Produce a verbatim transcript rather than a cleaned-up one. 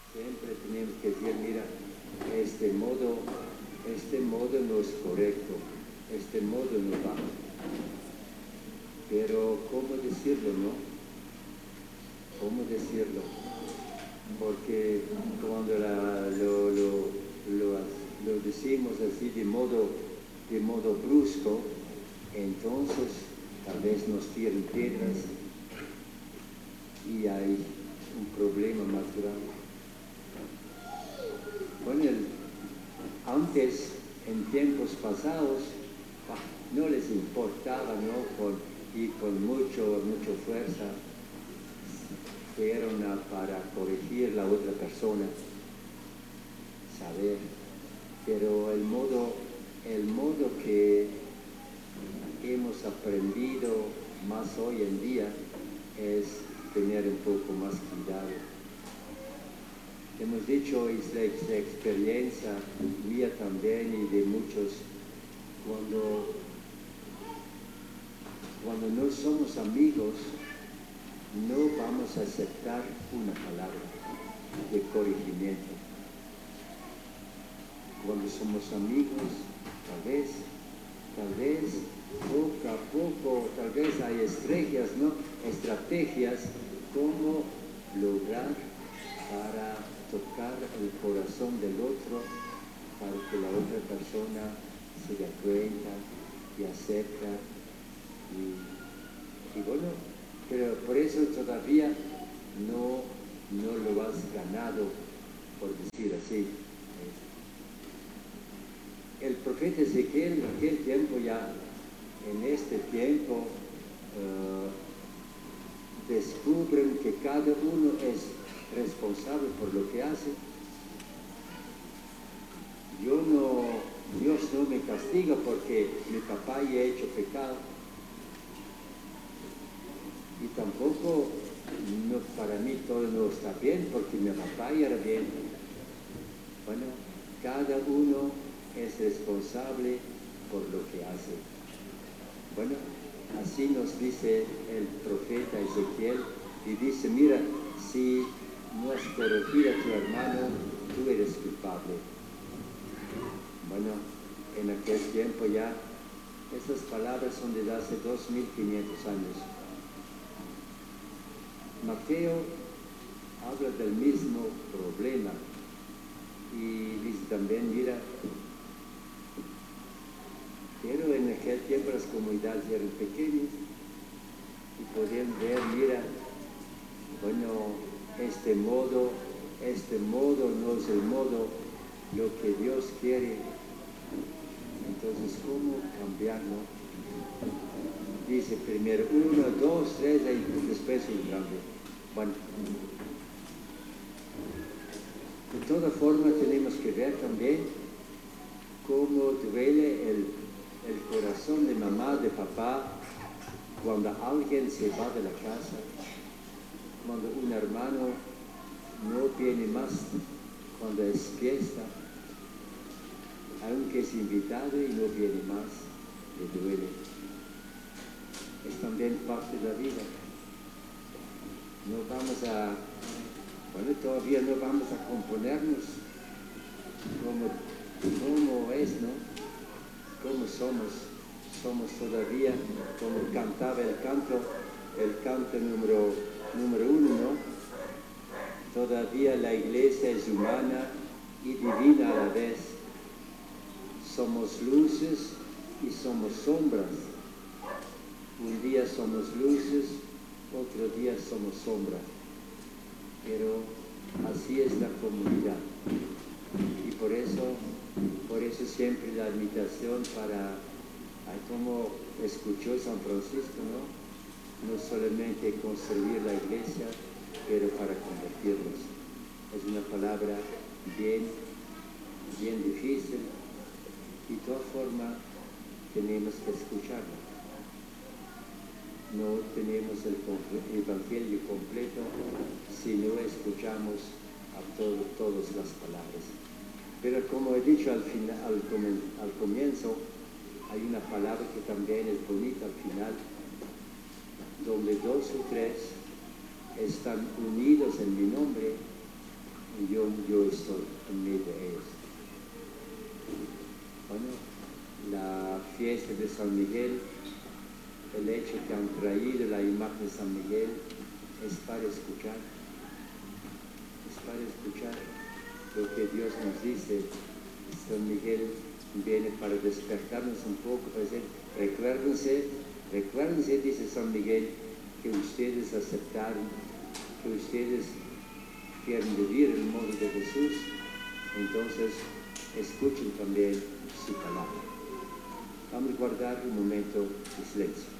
Siempre tenemos que decir, mira, este modo, este modo no es correcto, este modo no va. Pero, ¿cómo decirlo, no? ¿Cómo decirlo? Porque cuando la, lo, lo, lo, lo decimos así de modo, de modo brusco, entonces tal vez nos tiren piedras y hay un problema más grande. Bueno, el, antes, en tiempos pasados, no les importaba, ¿no? Con, y con mucho, mucho fuerza fueron a, para corregir la otra persona, saber. Pero el modo, el modo que hemos aprendido más hoy en día es tener un poco más cuidado. Hemos dicho, es la, la experiencia mía también y de muchos, cuando, cuando no somos amigos, no vamos a aceptar una palabra de corregimiento. Cuando somos amigos, tal vez, tal vez, poco a poco, tal vez hay estrategias, ¿no? Estrategias cómo lograr para tocar el corazón del otro, para que la otra persona se dé cuenta y acepta. Y, y bueno, pero por eso todavía no, no lo has ganado, por decir así. El profeta Ezequiel en aquel tiempo ya, en este tiempo, uh, descubren que cada uno es responsable por lo que hace. Yo no, Dios no me castiga porque mi papá ya ha hecho pecado. Y tampoco, no, para mí todo no está bien porque mi papá ya era bien. Bueno, cada uno es responsable por lo que hace. Bueno, así nos dice el profeta Ezequiel y dice, mira, si no has corregido a tu hermano, tú eres culpable. Bueno, en aquel tiempo ya, esas palabras son de hace dos mil quinientos años. Mateo habla del mismo problema y dice también, mira, pero en aquel tiempo las comunidades eran pequeñas y podían ver, mira, bueno, este modo, este modo no es el modo, lo que Dios quiere. Entonces, ¿cómo cambiarlo? Dice primero uno, dos, tres, y después un grande. Bueno, de todas formas tenemos que ver también cómo duele el, el corazón de mamá, de papá, cuando alguien se va de la casa, cuando un hermano no viene más, cuando es fiesta, aunque es invitado y no viene más, le duele. Es también parte de la vida. No vamos a, bueno, todavía no vamos a componernos como, como es, ¿no? Como somos. Somos todavía, como cantaba el canto, el canto número, número uno, ¿no? Todavía la iglesia es humana y divina a la vez. Somos luces y somos sombras. Un día somos luces, otro día somos sombras. Pero así es la comunidad. Y por eso, por eso siempre la invitación para, como escuchó San Francisco, ¿no? No solamente construir la iglesia, pero para convertirnos. Es una palabra bien, bien difícil. Y de todas formas tenemos que escucharlo. No tenemos el evangelio completo si no escuchamos a todo, todas las palabras. Pero como he dicho al, final, al, al comienzo, hay una palabra que también es bonita al final, donde dos o tres están unidos en mi nombre, y yo, yo estoy en medio de ellos. Bueno, la fiesta de San Miguel, el hecho que han traído la imagen de San Miguel es para escuchar, es para escuchar lo que Dios nos dice. San Miguel viene para despertarnos un poco, para decir, recuérdense, recuérdense, dice San Miguel, que ustedes aceptaron, que ustedes quieren vivir el modo de Jesús, entonces escuchen también su palabra. Vamos a guardar un momento de silencio.